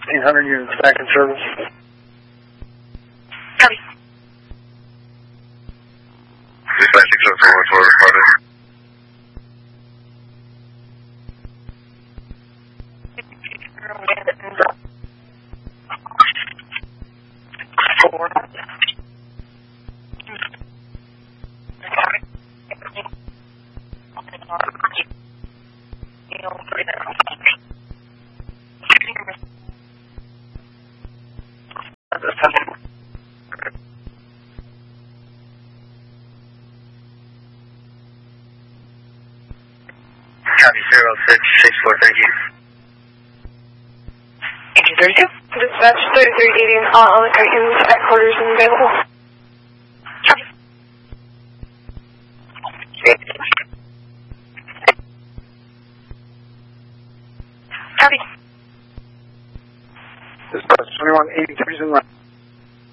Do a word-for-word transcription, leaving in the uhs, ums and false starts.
fifteen hundred units back in service. Copy. Dispatch six oh four one four responded. Four. Copy zero six six four, thank you. Engine thirty-two. Dispatch thirty-three eighty and all other Titans at quarters and available. Copy. Copy. Dispatch twenty-one eighty-three is in line.